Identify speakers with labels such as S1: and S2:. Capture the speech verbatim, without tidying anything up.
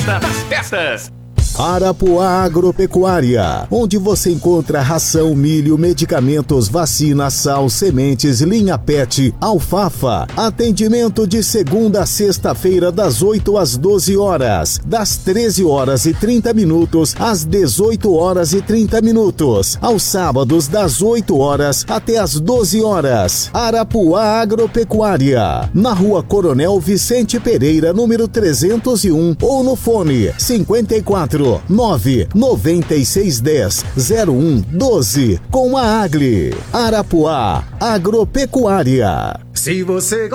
S1: festa das festas.
S2: Arapuá Agropecuária, onde você encontra ração, milho, medicamentos, vacina, sal, sementes, linha pet, alfafa. Atendimento de segunda a sexta-feira das oito às doze horas, das treze horas e trinta minutos às dezoito horas e trinta minutos, aos sábados das oito horas até às doze horas. Arapuá Agropecuária, na Rua Coronel Vicente Pereira, número trezentos e um, ou no fone cinquenta e quatro, nove nove seis um zero zero um doze, com a Agli. Arapuá Agropecuária.
S3: Se você